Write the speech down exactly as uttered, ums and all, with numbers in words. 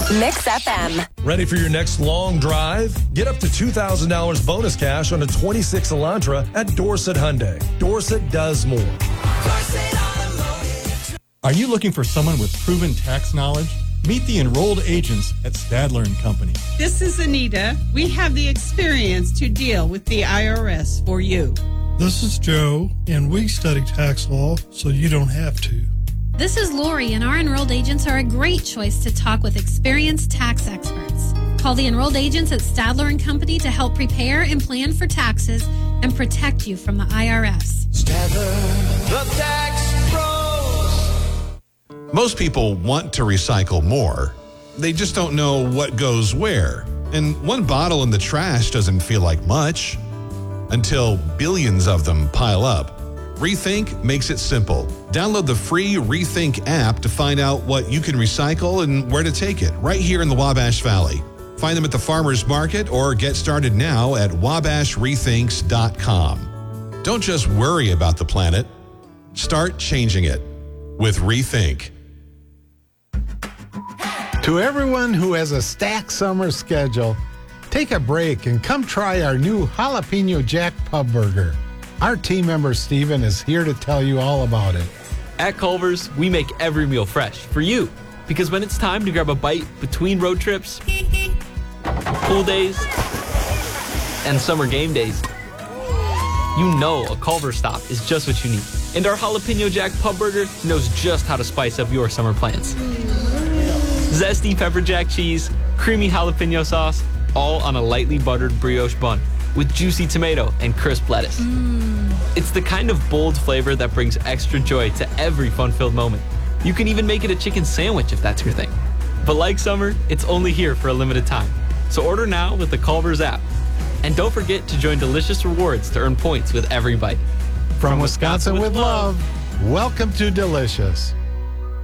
Mix F M. Ready for your next long drive? Get up to two thousand dollars bonus cash on a twenty-six Elantra at Dorset Hyundai. Dorset does more. Are you looking for someone with proven tax knowledge? Meet the enrolled agents at Stadler and Company. This is Anita. We have the experience to deal with the I R S for you. This is Joe, and we study tax law so you don't have to. This is Lori, and our enrolled agents are a great choice to talk with experienced tax experts. Call the enrolled agents at Stadler and Company to help prepare and plan for taxes and protect you from the I R S. Stadler, the tax pros. Most people want to recycle more. They just don't know what goes where. And one bottle in the trash doesn't feel like much until billions of them pile up. Rethink makes it simple. Download the free Rethink app to find out what you can recycle and where to take it right here in the Wabash Valley. Find them at the farmers market or get started now at wabash rethinks dot com. Don't just worry about the planet. Start changing it with Rethink. To everyone who has a stacked summer schedule, take a break and come try our new Jalapeno Jack Pub Burger. Our team member Steven is here to tell you all about it. At Culver's, we make every meal fresh for you. Because when it's time to grab a bite between road trips, pool days, and summer game days, you know a Culver's stop is just what you need. And our Jalapeno Jack Pub Burger knows just how to spice up your summer plans. Zesty pepper jack cheese, creamy jalapeno sauce, all on a lightly buttered brioche bun with juicy tomato and crisp lettuce. Mm. It's the kind of bold flavor that brings extra joy to every fun-filled moment. You can even make it a chicken sandwich if that's your thing. But like summer, it's only here for a limited time. So order now with the Culver's app. And don't forget to join Delicious Rewards to earn points with every bite. From, From Wisconsin, Wisconsin with love, love, welcome to Delicious.